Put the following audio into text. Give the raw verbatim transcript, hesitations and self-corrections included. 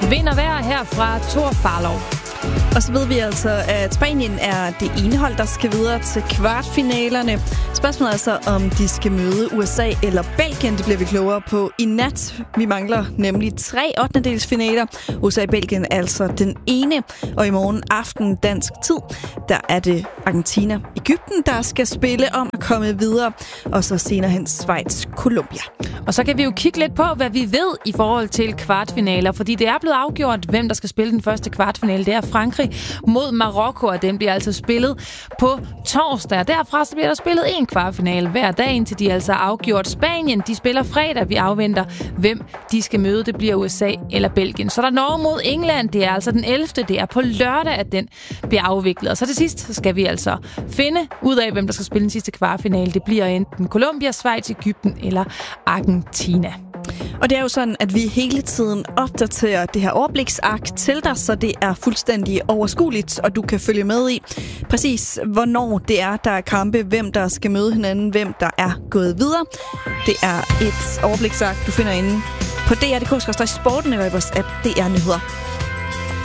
vinder hver her fra Thor Farlov. Og så ved vi altså, at Spanien er det ene hold, der skal videre til kvartfinalerne. Spørgsmålet er altså, om de skal møde U S A eller Belgien. Det bliver vi klogere på i nat. Vi mangler nemlig tre ottendedelsfinaler. U S A og Belgien er altså den ene. Og i morgen aften dansk tid, der er det Argentina, Egypten, der skal spille om at komme videre. Og så senere hen Schweiz, Colombia. Og så kan vi jo kigge lidt på, hvad vi ved i forhold til kvartfinaler. Fordi det er blevet afgjort, hvem der skal spille den første kvartfinale. Det er Frankrig mod Marokko, og den bliver altså spillet på torsdag. Derfra så bliver der spillet en kvartfinale hver dag, indtil de altså afgjort. Spanien, de spiller fredag. Vi afventer, hvem de skal møde. Det bliver U S A eller Belgien. Så der er Norge mod England. Det er altså den ellevte. Det er på lørdag, at den bliver afviklet. Og så til sidst så skal vi altså finde ud af, hvem der skal spille den sidste kvartfinale. Det bliver enten Colombia, Schweiz, Egypten eller Argentina. Og det er jo sådan, at vi hele tiden opdaterer det her overbliksark til dig, så det er fuldstændig overskueligt, og du kan følge med i præcis, hvornår det er, der er kampe, hvem der skal møde hinanden, hvem der er gået videre. Det er et overbliksark, du finder inde på D R punktum d k skråstreg sporten eller i vores app D R Nyheder.